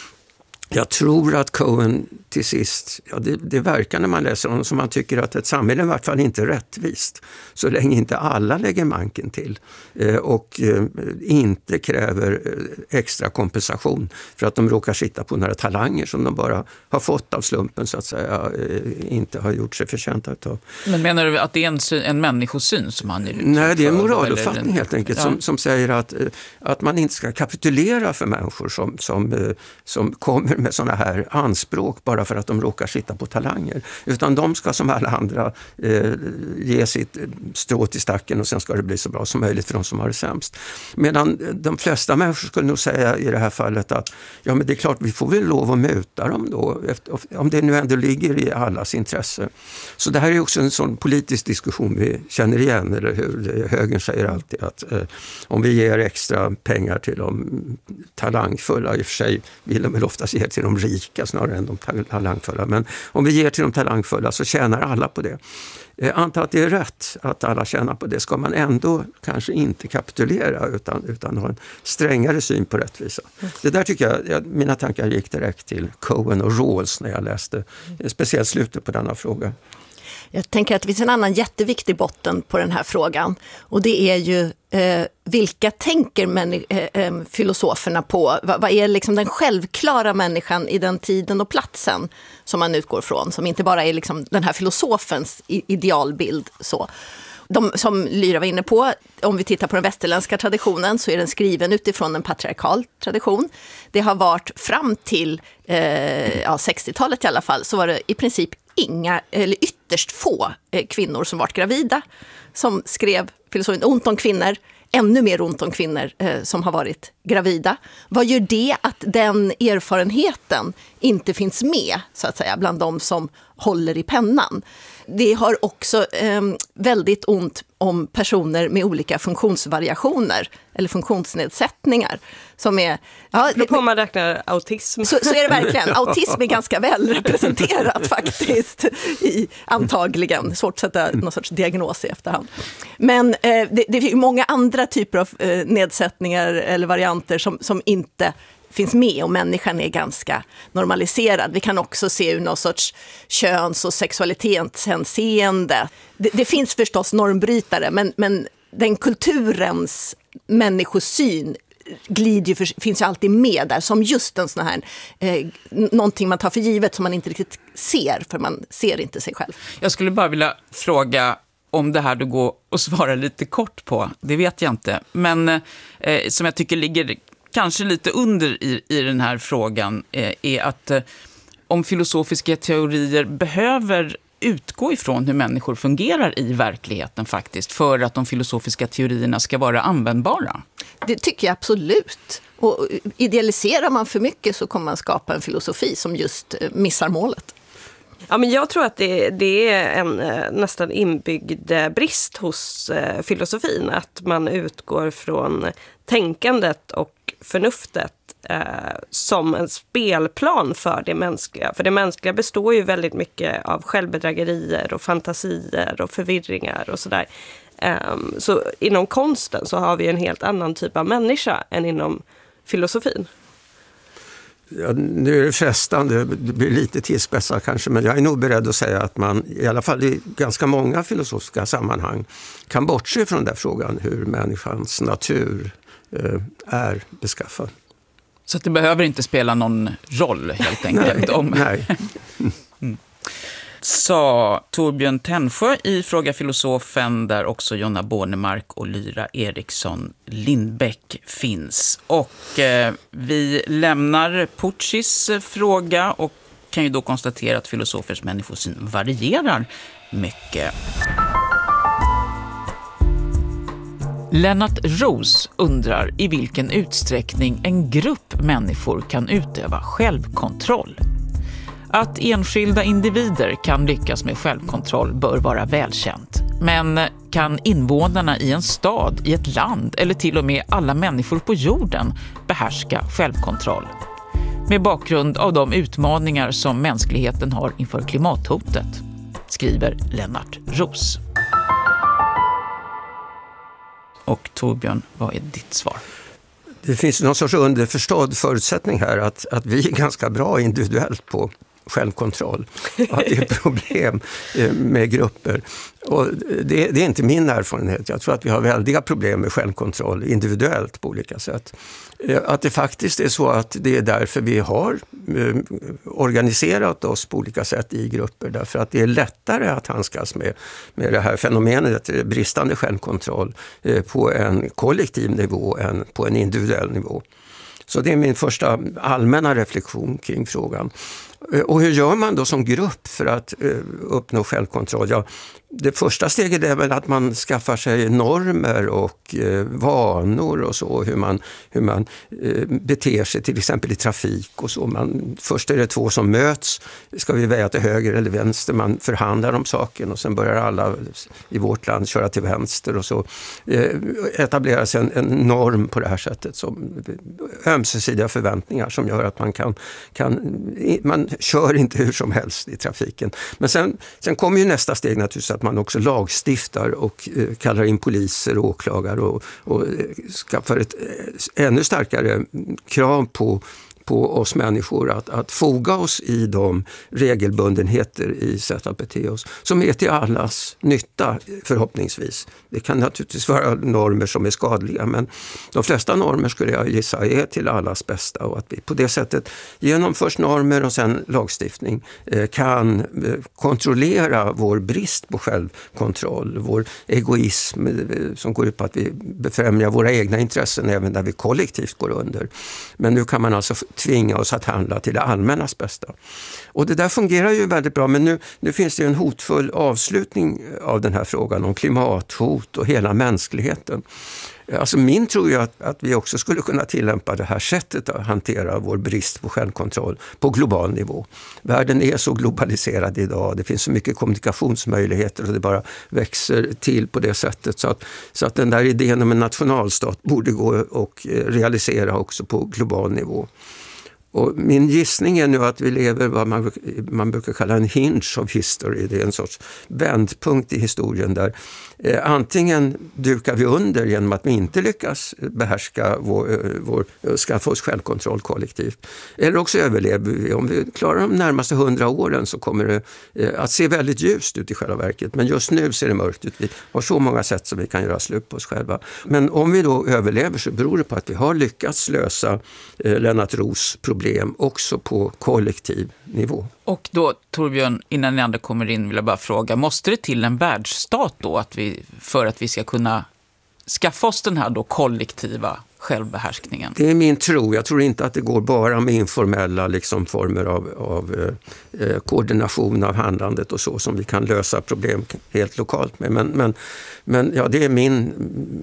Jag tror att Cohen till sist, ja det, det verkar när man läser honom som man tycker att ett samhälle i vart fall inte är rättvist så länge inte alla lägger manken till eh, och eh, inte kräver eh, extra kompensation för att de råkar sitta på några talanger som de bara har fått av slumpen så att säga, eh, inte har gjort sig förtjänta av. Men menar du att det är en, syn, en människosyn som han är? Nej, det är en moraluppfattning eller, helt enkelt ja. som, som säger att, eh, att man inte ska kapitulera för människor som, som, eh, som kommer med sådana här anspråk bara för att de råkar sitta på talanger. Utan de ska som alla andra eh, ge sitt strå till stacken och sen ska det bli så bra som möjligt för de som har det sämst. Medan de flesta människor skulle nog säga i det här fallet att ja men det är klart vi får väl lov att muta dem då efter, om det nu ändå ligger i allas intresse. Så det här är också en sån politisk diskussion vi känner igen, eller hur? Högern säger alltid att eh, om vi ger extra pengar till de talangfulla, i och för sig vill de väl oftast ge till de rika snarare än de talangfulla. Men om vi ger till de talangfulla så tjänar alla på det. Eh, anta att det är rätt att alla tjänar på det. Ska man ändå kanske inte kapitulera utan, utan ha en strängare syn på rättvisa. Det där tycker jag, jag mina tankar gick direkt till Cohen och Rawls när jag läste speciellt slutet på denna fråga. Jag tänker att det finns en annan jätteviktig botten på den här frågan. Och det är ju eh, vilka tänker män, eh, eh, filosoferna på? Va, vad är liksom den självklara människan i den tiden och platsen som man utgår från? Som inte bara är liksom den här filosofens idealbild. Så. De, som Lyra var inne på, om vi tittar på den västerländska traditionen så är den skriven utifrån en patriarkal tradition. Det har varit fram till eh, ja, sextiotalet i alla fall så var det i princip inga, eller ytterst få eh, kvinnor som varit gravida som skrev filosofin. Ont om kvinnor, ännu mer ont om kvinnor eh, som har varit gravida. Vad gör det att den erfarenheten inte finns med så att säga bland de som håller i pennan? Det har också eh, väldigt ont om personer med olika funktionsvariationer eller funktionsnedsättningar som är... Ja, det på man räknar autism. Så, så är det verkligen. Autism är ganska väl representerat faktiskt i antagligen. Svårt att sätta någon sorts diagnos i efterhand. Men eh, det, det är många andra typer av eh, nedsättningar eller varianter som, som inte finns med och människan är ganska normaliserad. Vi kan också se ur någon sorts köns- och sexualitetshänseende. Det, det finns förstås normbrytare, men, men den kulturens människosyn glider ju för, finns ju alltid med där som just en sån här eh, någonting man tar för givet som man inte riktigt ser, för man ser inte sig själv. Jag skulle bara vilja fråga om det här du går och svara lite kort på. Det vet jag inte. Men eh, som jag tycker ligger kanske lite under i, i den här frågan eh, är att eh, om filosofiska teorier behöver utgå ifrån hur människor fungerar i verkligheten faktiskt för att de filosofiska teorierna ska vara användbara. Det tycker jag absolut. Och idealiserar man för mycket så kommer man skapa en filosofi som just missar målet. Ja, men jag tror att det, det är en nästan inbyggd brist hos eh, filosofin. Att man utgår från tänkandet och förnuftet eh, som en spelplan för det mänskliga. För det mänskliga består ju väldigt mycket av självbedrägerier och fantasier och förvirringar och sådär. Eh, så inom konsten så har vi en helt annan typ av människa än inom filosofin. Ja, nu är det frestande, det blir lite tillspetsat kanske, men jag är nog beredd att säga att man i alla fall i ganska många filosofiska sammanhang kan bortse från den där frågan hur människans natur eh, är beskaffad. Så att det behöver inte spela någon roll helt enkelt? Nej, om... nej. mm. Sa Torbjörn Tännsjö i Fråga filosofen, där också Jonna Bornemark och Lyra Eriksson Lindbäck finns. Och eh, vi lämnar Puccis fråga och kan ju då konstatera att filosofers människosyn varierar mycket. Lennart Roos undrar i vilken utsträckning en grupp människor kan utöva självkontroll. Att enskilda individer kan lyckas med självkontroll bör vara välkänt. Men kan invånarna i en stad, i ett land eller till och med alla människor på jorden behärska självkontroll? Med bakgrund av de utmaningar som mänskligheten har inför klimathotet, skriver Lennart Roos. Och Torbjörn, vad är ditt svar? Det finns någon sorts underförstådd förutsättning här att, att vi är ganska bra individuellt på självkontroll. Att det är problem med grupper. Och det, det är inte min erfarenhet. Jag tror att vi har väldiga problem med självkontroll individuellt på olika sätt. Att det faktiskt är så att det är därför vi har eh, organiserat oss på olika sätt i grupper. Därför att det är lättare att handskas med, med det här fenomenet, bristande självkontroll, eh, på en kollektiv nivå än på en individuell nivå. Så det är min första allmänna reflektion kring frågan. Och hur gör man då som grupp för att eh, uppnå självkontroll? Ja, det första steget är väl att man skaffar sig normer och eh, vanor och så, hur man, hur man eh, beter sig till exempel i trafik och så. Man, först är det två som möts, ska vi väja till höger eller vänster, man förhandlar om saken och sen börjar alla i vårt land köra till vänster och så eh, etableras en, en norm på det här sättet, som ömsesidiga förväntningar som gör att man kan, kan man kör inte hur som helst i trafiken. Men sen, sen kommer ju nästa steg naturligtvis att man också lagstiftar och eh, kallar in poliser och åklagare och, och eh, skaffar ett eh, ännu starkare krav på på oss människor att, att foga oss i de regelbundenheter i sätt att bete oss som är till allas nytta förhoppningsvis. Det kan naturligtvis vara normer som är skadliga, men de flesta normer skulle jag gissa är till allas bästa, och att vi på det sättet genom först normer och sen lagstiftning eh, kan eh, kontrollera vår brist på självkontroll, vår egoism eh, som går ut på att vi befrämjar våra egna intressen även där vi kollektivt går under. Men nu kan man alltså tvinga oss att handla till det allmännas bästa. Och det där fungerar ju väldigt bra, men nu, nu finns det en hotfull avslutning av den här frågan om klimathot och hela mänskligheten. Alltså min tror jag att, att vi också skulle kunna tillämpa det här sättet att hantera vår brist på självkontroll på global nivå. Världen är så globaliserad idag, det finns så mycket kommunikationsmöjligheter och det bara växer till på det sättet, så att, så att den där idén om en nationalstat borde gå och realisera också på global nivå. Och min gissning är nu att vi lever vad man, man brukar kalla en hinge of history. Det är en sorts vändpunkt i historien där eh, antingen dukar vi under genom att vi inte lyckas behärska vår, vår, skaffa oss självkontroll kollektivt. Eller också överlever vi. Om vi klarar de närmaste hundra åren så kommer det eh, att se väldigt ljust ut i själva verket. Men just nu ser det mörkt ut. Vi har så många sätt som vi kan göra slut på oss själva. Men om vi då överlever så beror det på att vi har lyckats lösa eh, Lennart Roos problem också på kollektiv nivå. Och då, Torbjörn, innan ni andra kommer in vill jag bara fråga, måste det till en världsstat då att vi, för att vi ska kunna skaffa oss den här då kollektiva självbehärskningen? Det är min tro. Jag tror inte att det går bara med informella liksom, former av, av eh, koordination av handlandet och så som vi kan lösa problem helt lokalt med. Men, men, men ja, det är min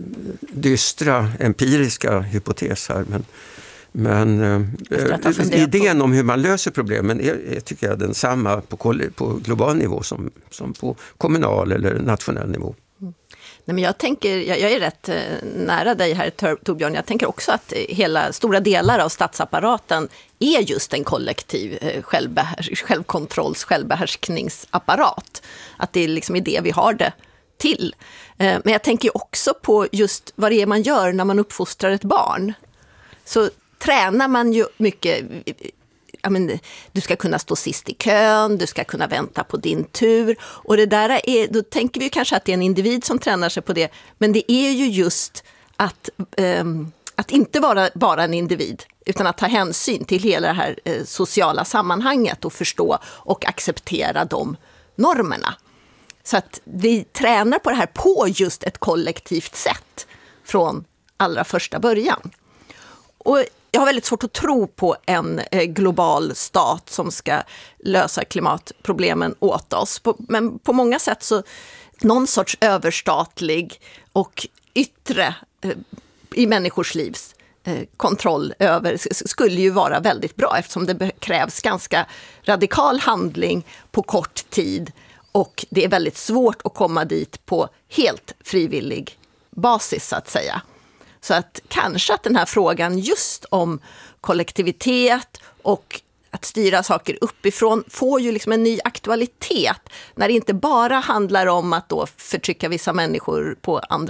dystra empiriska hypotes här. Men Men eh, idén om hur man löser problemen är, är tycker jag densamma på, på global nivå som, som på kommunal eller nationell nivå. Mm. Nej, men jag, tänker, jag, jag är rätt eh, nära dig här, Torbjörn. Jag tänker också att hela stora delar av statsapparaten är just en kollektiv eh, självbehärs- självkontrolls, självbehärskningsapparat. Att det liksom är det vi har det till. Eh, men jag tänker också på just vad det är man gör när man uppfostrar ett barn. Så tränar man ju mycket, ja men, du ska kunna stå sist i kön, du ska kunna vänta på din tur. Och det där är, då tänker vi kanske att det är en individ som tränar sig på det. Men det är ju just att, um, att inte vara bara en individ, utan att ta hänsyn till hela det här eh, sociala sammanhanget och förstå och acceptera de normerna. Så att vi tränar på det här på just ett kollektivt sätt från allra första början. Och jag har väldigt svårt att tro på en global stat som ska lösa klimatproblemen åt oss. Men på många sätt så någon sorts överstatlig och yttre i människors livs kontroll över skulle ju vara väldigt bra, eftersom det krävs ganska radikal handling på kort tid och det är väldigt svårt att komma dit på helt frivillig basis så att säga. Så att kanske att den här frågan just om kollektivitet och att styra saker uppifrån får ju liksom en ny aktualitet när det inte bara handlar om att då förtrycka vissa människor på andra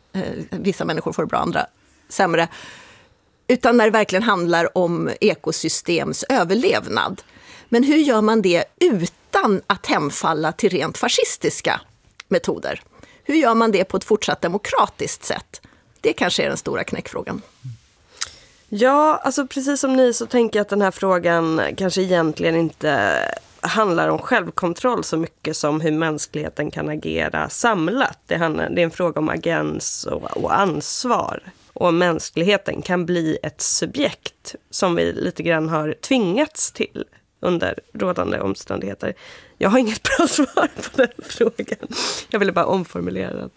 Eh, vissa människor får det bra, andra sämre. Utan när det verkligen handlar om ekosystems överlevnad. Men hur gör man det utan att hemfalla till rent fascistiska metoder? Hur gör man det på ett fortsatt demokratiskt sätt? Det kanske är den stora knäckfrågan. Ja, alltså precis som ni så tänker jag att den här frågan kanske egentligen inte handlar om självkontroll så mycket som hur mänskligheten kan agera samlat. Det, handlar, det är en fråga om agens och, och ansvar. Och mänskligheten kan bli ett subjekt som vi lite grann har tvingats till under rådande omständigheter. Jag har inget bra svar på den frågan. Jag ville bara omformulera den.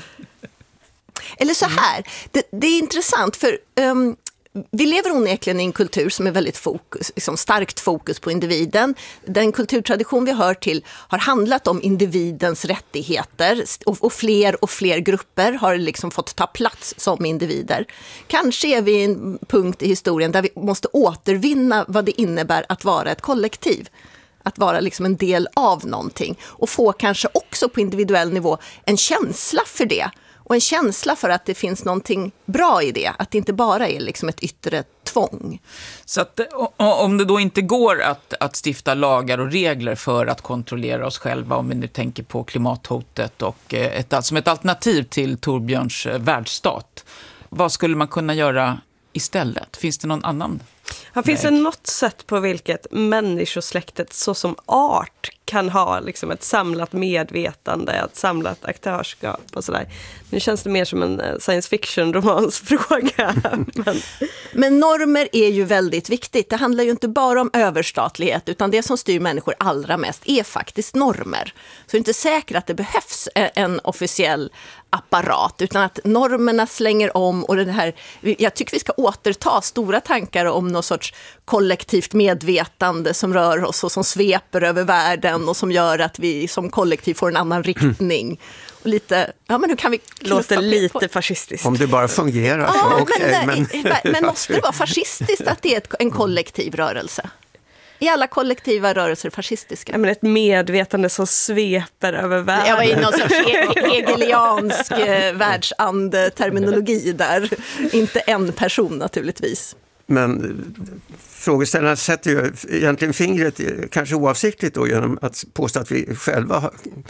Eller så här, det, det är intressant för um, vi lever onekligen i en kultur som är väldigt fokus, liksom starkt fokus på individen. Den kulturtradition vi hör till har handlat om individens rättigheter och, och fler och fler grupper har liksom fått ta plats som individer. Kanske är vi i en punkt i historien där vi måste återvinna vad det innebär att vara ett kollektiv. Att vara liksom en del av någonting och få kanske också på individuell nivå en känsla för det. Och en känsla för att det finns någonting bra i det. Att det inte bara är liksom ett yttre tvång. Så att, om det då inte går att, att stifta lagar och regler för att kontrollera oss själva, om vi nu tänker på klimathotet och ett, som ett alternativ till Torbjörns världsstat, vad skulle man kunna göra istället? Finns det någon annan? Ja, finns det något sätt på vilket människosläktet så som art kan ha liksom ett samlat medvetande, ett samlat aktörskap och sådär? Nu känns det mer som en science fiction-romansfråga. Men... Men normer är ju väldigt viktigt. Det handlar ju inte bara om överstatlighet utan det som styr människor allra mest är faktiskt normer. Så det är inte säkert att det behövs en officiell apparat utan att normerna slänger om och det här, jag tycker vi ska återta stora tankar om någon sorts kollektivt medvetande som rör oss och som sveper över världen och som gör att vi som kollektiv får en annan riktning. Och lite, ja men hur kan vi låter lite fascistiskt. Om det bara fungerar så, ja, okej. Men, men... men måste det vara fascistiskt att det är ett, en kollektiv rörelse? Är alla kollektiva rörelser fascistiska? Ja, men ett medvetande som sveper över världen. Jag var i någon sorts hegeliansk eh, världsande-terminologi där. Inte en person naturligtvis. Men frågeställaren sätter ju egentligen fingret kanske oavsiktligt då, genom att påstå att vi själva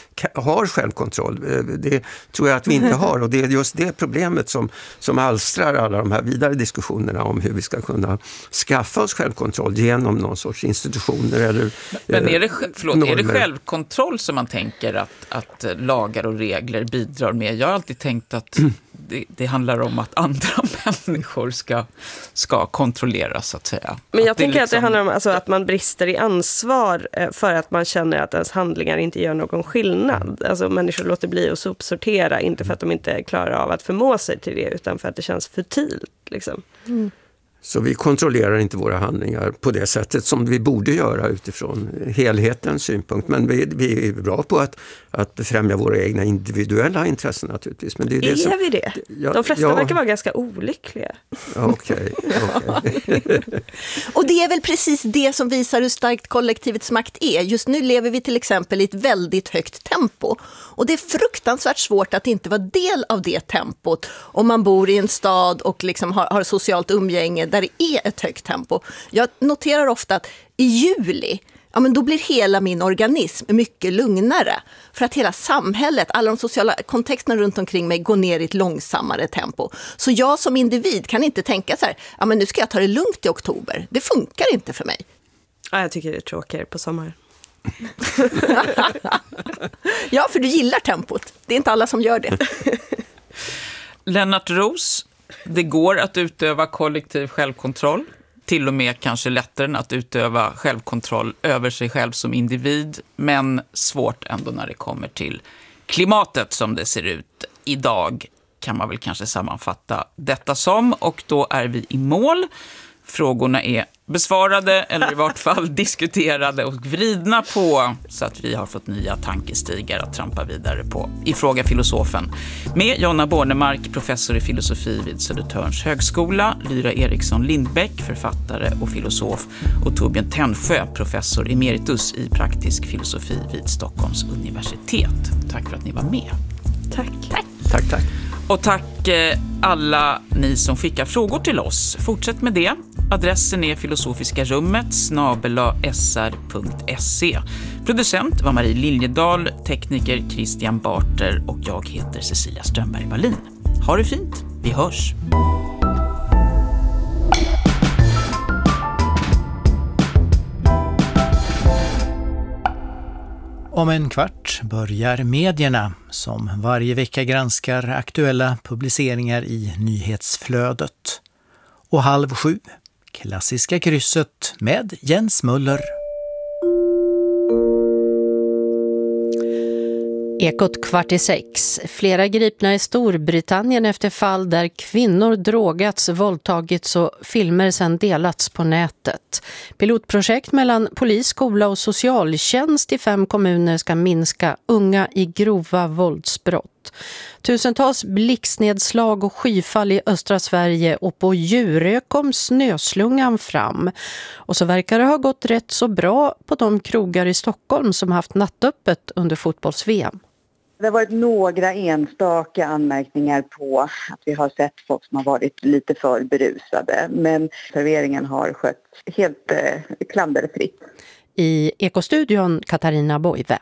har självkontroll. Det tror jag att vi inte har och det är just det problemet som, som alstrar alla de här vidare diskussionerna om hur vi ska kunna skaffa oss självkontroll genom någon sorts institutioner eller Men är det, förlåt, är det självkontroll som man tänker att, att lagar och regler bidrar med? Jag har alltid tänkt att det, det handlar om att andra människor ska, ska kontrolleras så att säga. Men jag att tänker liksom... att det handlar om alltså, att man brister i ansvar för att man känner att ens handlingar inte gör någon skillnad. Alltså människor låter bli att sopsortera, inte för att de inte klarar av att förmå sig till det utan för att det känns futilt. Liksom. Mm. Så vi kontrollerar inte våra handlingar på det sättet som vi borde göra utifrån helhetens synpunkt. Men vi, vi är bra på att, att befrämja våra egna individuella intressen naturligtvis. Men det är det är som, vi det? Ja, De flesta ja. verkar vara ganska olyckliga. Okej. Okay, okay. Och det är väl precis det som visar hur starkt kollektivets makt är. Just nu lever vi till exempel i ett väldigt högt tempo. Och det är fruktansvärt svårt att inte vara del av det tempot om man bor i en stad och liksom har, har socialt umgänge där det är ett högt tempo. Jag noterar ofta att i juli, ja men då blir hela min organism mycket lugnare. För att hela samhället, alla de sociala kontexterna runt omkring mig går ner i ett långsammare tempo. Så jag som individ kan inte tänka så här, ja men nu ska jag ta det lugnt i oktober. Det funkar inte för mig. Ja, jag tycker det är tråkigare på sommaren. Ja, för du gillar tempot. Det är inte alla som gör det. Lennart Roos, det går att utöva kollektiv självkontroll. Till och med kanske lättare än att utöva självkontroll över sig själv som individ. Men svårt ändå när det kommer till klimatet som det ser ut idag. Kan man väl kanske sammanfatta detta som. Och då är vi i mål. Frågorna är besvarade eller i vart fall diskuterade och vridna på så att vi har fått nya tankestigar att trampa vidare på i Fråga filosofen. Med Jonna Bornemark, professor i filosofi vid Södertörns högskola, Lyra Eriksson Lindbäck, författare och filosof och Torbjörn Tännsjö, professor emeritus i praktisk filosofi vid Stockholms universitet. Tack för att ni var med. Tack. Tack. Tack, tack. Och tack alla ni som skickar frågor till oss. Fortsätt med det. Adressen är filosofiska rummet snabel-a s r punkt se. Producent var Marie Liljedahl, tekniker Christian Barter och jag heter Cecilia Strömberg Wallin. Ha det fint, vi hörs! Om en kvart börjar medierna som varje vecka granskar aktuella publiceringar i nyhetsflödet. Och halv sju, klassiska krysset med Jens Muller. Ekot kvart i sex. Flera gripna i Storbritannien efter fall där kvinnor drogats, våldtagits och filmer sedan delats på nätet. Pilotprojekt mellan polis, skola och socialtjänst i fem kommuner ska minska unga i grova våldsbrott. Tusentals blixtnedslag och skyfall i östra Sverige och på Djurö kom snöslungan fram. Och så verkar det ha gått rätt så bra på de krogar i Stockholm som haft nattöppet under fotbolls-V M. Det har varit några enstaka anmärkningar på att vi har sett folk som har varit lite för berusade. Men serveringen har skött helt eh, klanderfritt. I Ekostudion Katarina Boive.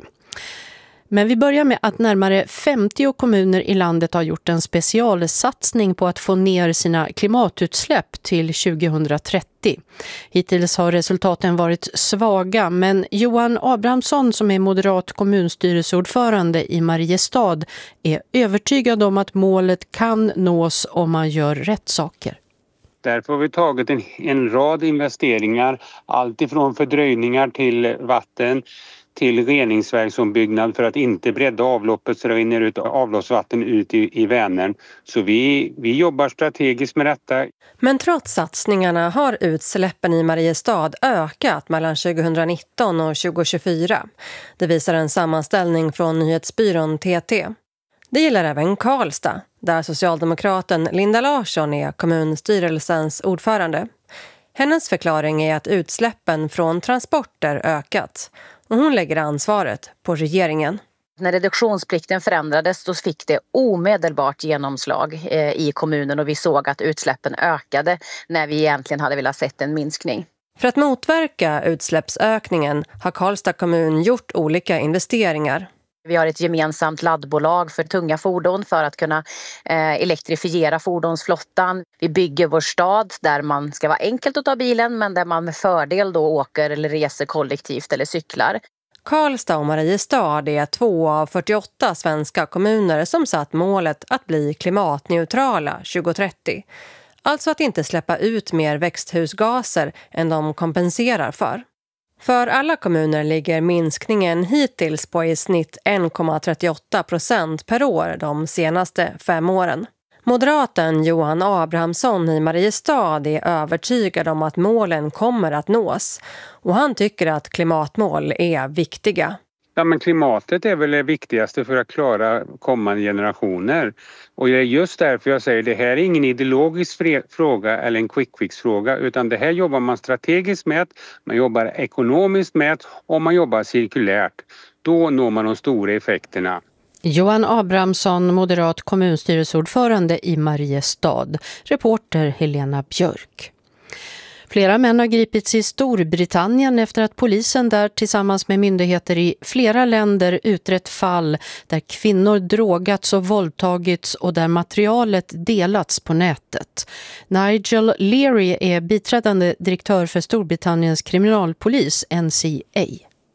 Men vi börjar med att närmare femtio kommuner i landet har gjort en specialsatsning på att få ner sina klimatutsläpp till tjugohundratrettio. Hittills har resultaten varit svaga, men Johan Abrahamsson som är moderat kommunstyrelseordförande i Mariestad är övertygad om att målet kan nås om man gör rätt saker. Därför har vi tagit en, en rad investeringar, allt ifrån fördröjningar till vatten, till reningsverksombyggnad för att inte bredda avloppet så det rinner ut avloppsvatten ut i, i Vänern. Så vi, vi jobbar strategiskt med detta. Men trots satsningarna har utsläppen i Mariestad ökat mellan tjugohundranitton och tjugohundratjugofyra. Det visar en sammanställning från nyhetsbyrån T T. Det gäller även Karlstad, där socialdemokraten Linda Larsson är kommunstyrelsens ordförande. Hennes förklaring är att utsläppen från transporter ökat. Och hon lägger ansvaret på regeringen. När reduktionsplikten förändrades då fick det omedelbart genomslag eh, i kommunen och vi såg att utsläppen ökade när vi egentligen hade velat sett en minskning. För att motverka utsläppsökningen har Karlstad kommun gjort olika investeringar. Vi har ett gemensamt laddbolag för tunga fordon för att kunna eh, elektrifiera fordonsflottan. Vi bygger vår stad där man ska vara enkelt att ta bilen men där man med fördel då åker eller reser kollektivt eller cyklar. Karlstad och Mariestad är två av fyrtioåtta svenska kommuner som satt målet att bli klimatneutrala tjugohundratrettio. Alltså att inte släppa ut mer växthusgaser än de kompenserar för. För alla kommuner ligger minskningen hittills på i snitt en komma trettioåtta procent per år de senaste fem åren. Moderaten Johan Abrahamsson i Mariestad är övertygad om att målen kommer att nås. Och han tycker att klimatmål är viktiga. Ja, men klimatet är väl det viktigaste för att klara kommande generationer. Och det är just därför jag säger att det här är ingen ideologisk fråga eller en quick fix-fråga. Utan det här jobbar man strategiskt med, man jobbar ekonomiskt med och man jobbar cirkulärt. Då når man de stora effekterna. Johan Abrahamsson, moderat kommunstyrelseordförande i Mariestad. Reporter Helena Björk. Flera män har gripits i Storbritannien efter att polisen där tillsammans med myndigheter i flera länder utrett fall där kvinnor drogats och våldtagits och där materialet delats på nätet. Nigel Leary är biträdande direktör för Storbritanniens kriminalpolis N C A.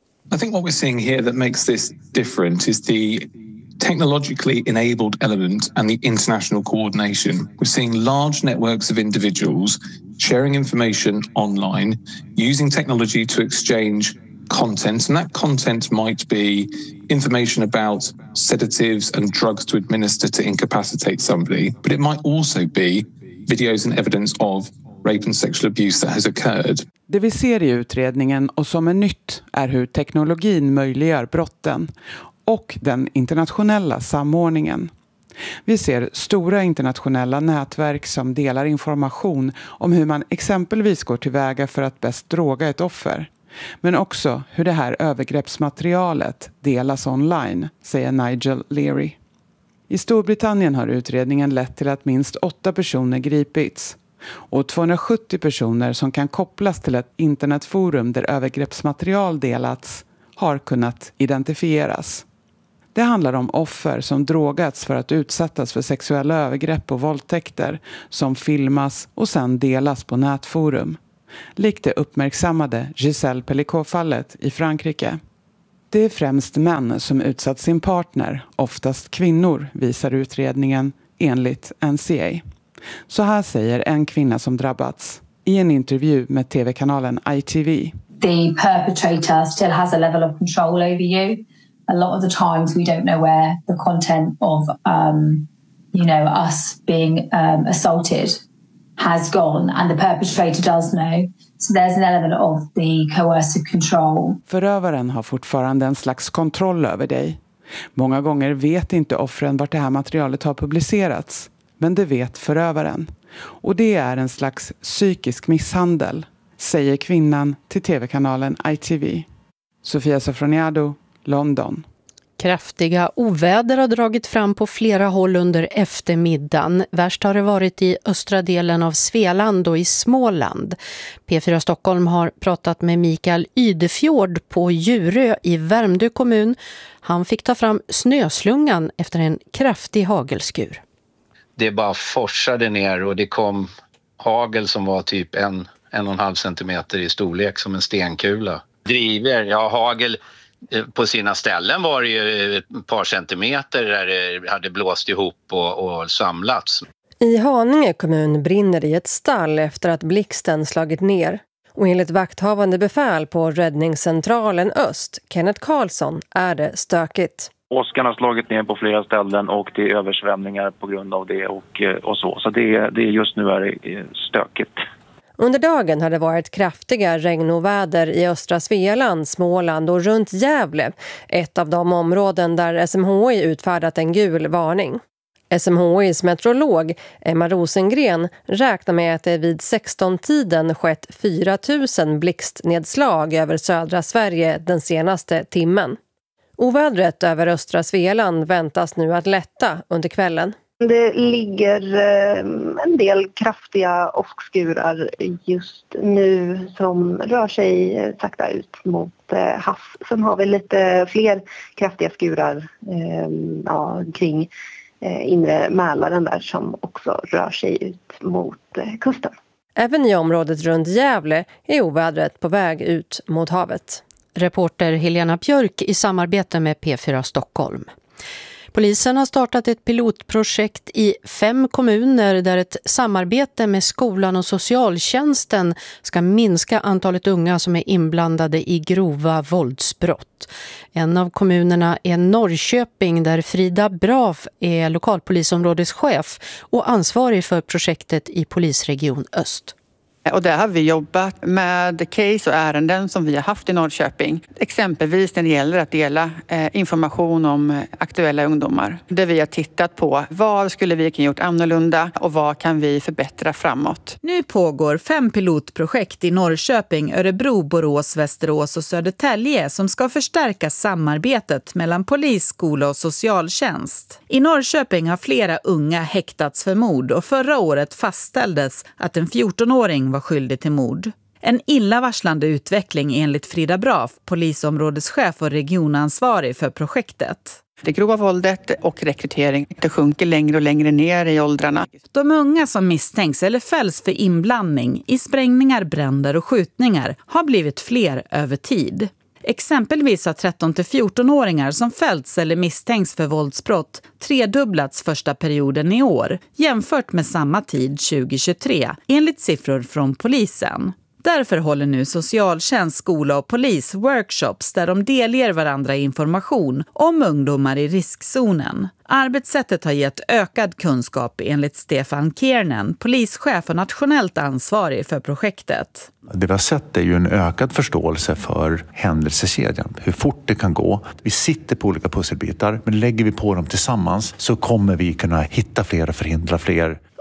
I think what we're seeing here that makes this different is the technologically enabled element and the international coordination. We're seeing large networks of individuals sharing information online, using technology to exchange content, and that content might be information about sedatives and drugs to administer to incapacitate somebody, but it might also be videos and evidence of rape and sexual abuse that has occurred. Det vi ser i utredningen och som är nytt är hur teknologin möjliggör brotten och den internationella samordningen. Vi ser stora internationella nätverk som delar information om hur man exempelvis går tillväga för att bäst droga ett offer. Men också hur det här övergreppsmaterialet delas online, säger Nigel Leary. I Storbritannien har utredningen lett till att minst åtta personer gripits och tvåhundrasjuttio personer som kan kopplas till ett internetforum där övergreppsmaterial delats har kunnat identifieras. Det handlar om offer som drogats för att utsättas för sexuella övergrepp och våldtäkter som filmas och sedan delas på nätforum. Likt det uppmärksammade Gisèle Pelicot-fallet i Frankrike. Det är främst män som utsatt sin partner, oftast kvinnor, visar utredningen enligt N C A. Så här säger en kvinna som drabbats i en intervju med tv-kanalen I T V. The perpetrator still has a level of control over you. A lot of the times we don't know where the content of, um, you know, us being um, assaulted has gone, and the perpetrator does know. So there's an element of the coercive control. Förövaren har fortfarande en slags kontroll över dig. Många gånger vet inte offren vart det här materialet har publicerats, men det vet förövaren. Och det är en slags psykisk misshandel, säger kvinnan till tv-kanalen I T V. Sofia Safroniado, London. Kraftiga oväder har dragit fram på flera håll under eftermiddagen. Värst har det varit i östra delen av Svealand och i Småland. P fyra Stockholm har pratat med Mikael Ydefjord på Djurö i Värmdö kommun. Han fick ta fram snöslungan efter en kraftig hagelskur. Det bara forsade ner och det kom hagel som var typ en, en och en halv centimeter i storlek som en stenkula. Driver, ja hagel... På sina ställen var det ju ett par centimeter där det hade blåst ihop och, och samlats. I Haninge kommun brinner det i ett stall efter att blixten slagit ner. Och enligt vakthavande befäl på räddningscentralen Öst, Kenneth Karlsson, är det stökigt. Åskan har slagit ner på flera ställen och det är översvämningar på grund av det och, och så. Så det, det just nu är det stökigt. Under dagen har det varit kraftiga regnoväder i östra Svealand, Småland och runt Gävle. Ett av de områden där S M H I utfärdat en gul varning. S M H I:s meteorolog Emma Rosengren räknar med att det vid sexton-tiden skett fyra tusen blixtnedslag över södra Sverige den senaste timmen. Ovädret över östra Svealand väntas nu att lätta under kvällen. Det ligger en del kraftiga åskskurar just nu som rör sig sakta ut mot havs. Sen har vi lite fler kraftiga skurar ja, kring inre Mälaren där som också rör sig ut mot kusten. Även i området runt Gävle är ovädret på väg ut mot havet. Reporter Helena Björk i samarbete med P fyra Stockholm. Polisen har startat ett pilotprojekt i fem kommuner där ett samarbete med skolan och socialtjänsten ska minska antalet unga som är inblandade i grova våldsbrott. En av kommunerna är Norrköping där Frida Brav är lokalpolisområdeschef och ansvarig för projektet i polisregion Öst. Och där har vi jobbat med case och ärenden som vi har haft i Norrköping. Exempelvis när det gäller att dela information om aktuella ungdomar. Där vi har tittat på vad skulle vi kunna gjort annorlunda och vad kan vi förbättra framåt. Nu pågår fem pilotprojekt i Norrköping, Örebro, Borås, Västerås och Södertälje som ska förstärka samarbetet mellan polis, skola och socialtjänst. I Norrköping har flera unga häktats för mord och förra året fastställdes att en fjortonåring var skyldig till mord. En illavarslande utveckling enligt Frida Brav, polisområdeschef och regionansvarig för projektet. Det grova våldet och rekrytering det sjunker längre och längre ner i åldrarna. De unga som misstänks eller fälls för inblandning i sprängningar, bränder och skjutningar har blivit fler över tid. Exempelvis har tretton till fjorton-åringar som fällts eller misstänks för våldsbrott tredubblats första perioden i år jämfört med samma tid tjugohundratjugotre enligt siffror från polisen. Därför håller nu socialtjänst, skola och polis workshops där de delger varandra information om ungdomar i riskzonen. Arbetssättet har gett ökad kunskap enligt Stefan Kiernan, polischef och nationellt ansvarig för projektet. Det vi har sett är ju en ökad förståelse för händelsekedjan, hur fort det kan gå. Vi sitter på olika pusselbitar, men lägger vi på dem tillsammans så kommer vi kunna hitta fler och förhindra fler.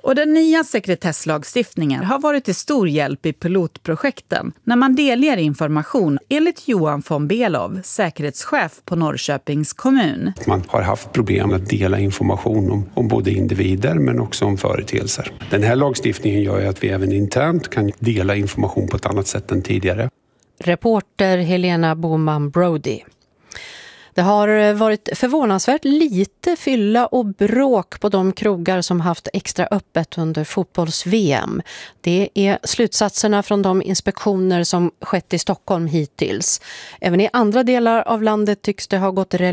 Och den nya sekretesslagstiftningen har varit till stor hjälp i pilotprojekten när man delger information, enligt Johan von Belov, säkerhetschef på Norrköpings kommun. Man har haft problem att dela information om, om både individer men också om företeelser. Den här lagstiftningen gör ju att vi även internt kan dela information på ett annat sätt än tidigare. Reporter Helena Boman Brody. Det har varit förvånansvärt lite fylla och bråk på de krogar som haft extra öppet under fotbolls-V M. Det är slutsatserna från de inspektioner som skett i Stockholm hittills. Även i andra delar av landet tycks det ha gått relativt